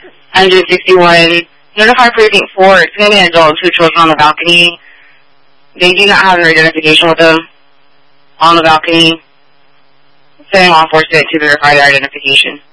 161. Notify Precinct 4. It's going to be an adult and 2 children on the balcony. They do not have their identification with them on the balcony. Sending law enforcement to verify their identification.